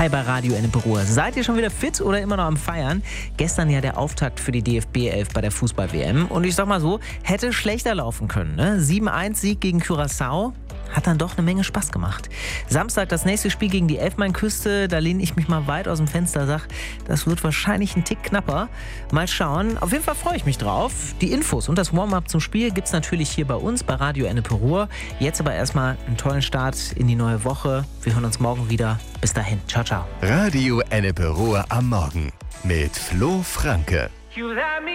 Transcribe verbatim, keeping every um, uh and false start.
Hi bei Radio Ennepe Ruhr. Seid ihr schon wieder fit oder immer noch am Feiern? Gestern ja der Auftakt für die D F B elf bei der Fußball-W M. Und ich sag mal so, hätte schlechter laufen können. Ne? sieben eins Sieg gegen Curaçao. Hat dann doch eine Menge Spaß gemacht. Samstag das nächste Spiel gegen die Elfmeinküste. Da lehne ich mich mal weit aus dem Fenster, sag, das wird wahrscheinlich ein Tick knapper. Mal schauen. Auf jeden Fall freue ich mich drauf. Die Infos und das Warm-up zum Spiel gibt's natürlich hier bei uns bei Radio Ennepe Ruhr. Jetzt aber erstmal einen tollen Start in die neue Woche. Wir hören uns morgen wieder. Bis dahin. Ciao, ciao. Radio Ennepe Ruhr am Morgen mit Flo Franke.